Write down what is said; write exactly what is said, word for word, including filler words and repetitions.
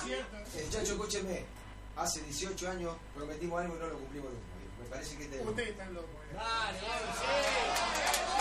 El chacho, escúcheme, hace dieciocho años prometimos algo y no lo cumplimos nunca. Me parece que te... Ustedes están locos. Dale, dale, sí.